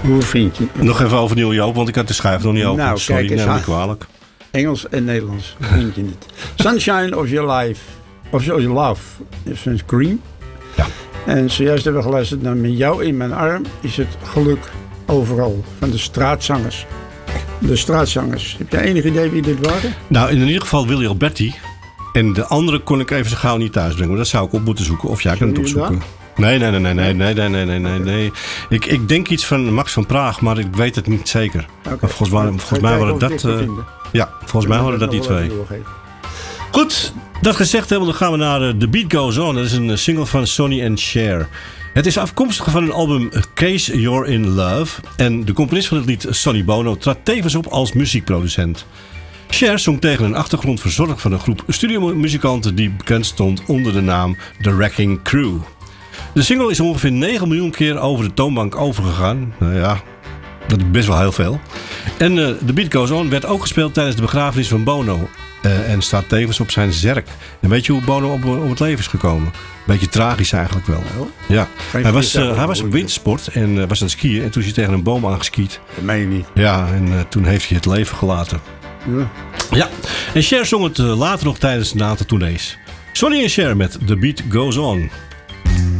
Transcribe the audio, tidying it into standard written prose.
Hoe vind je? Nog even over Neil Young, want ik had de schijf nog niet open. Nou, sorry, kijk eens, neem me kwalijk. Engels en Nederlands. Vind je niet. Sunshine of Your Life. Of Your Love. Is van Cream. Ja. En zojuist hebben we geluisterd naar Met jou in mijn arm is het geluk overal. Van de straatzangers. De straatzangers. Heb jij enig idee wie dit waren? Nou, in ieder geval Willy Alberti. En de andere kon ik even zo gauw niet thuis brengen. Maar dat zou ik op moeten zoeken. Of jij kan het opzoeken. Nee. Ik denk iets van Max van Praag, maar ik weet het niet zeker. Okay. Maar volgens mij waren dat... volgens mij waren dat die twee. Goed, dat gezegd hebben, dan gaan we naar The Beat Goes On. Dat is een single van Sonny and Cher. Het is afkomstig van een album Case You're in Love. En de componist van het lied, Sonny Bono, trad tevens op als muziekproducent. Cher zong tegen een achtergrond verzorgd van een groep studiomuzikanten die bekend stond onder de naam The Wrecking Crew. De single is ongeveer 9 miljoen keer over de toonbank overgegaan. Nou ja, dat is best wel heel veel. En The Beat Goes On werd ook gespeeld tijdens de begrafenis van Bono. En staat tevens op zijn zerk. En weet je hoe Bono op het leven is gekomen? Beetje tragisch eigenlijk wel. Ja. Hij was op wintersport en was aan het skiën. En toen is hij tegen een boom aangeskiet. Dat meen je niet. Ja, en toen heeft hij het leven gelaten. Ja. En Cher zong het later nog tijdens een aantal tournees. Sonny en Cher met The Beat Goes On.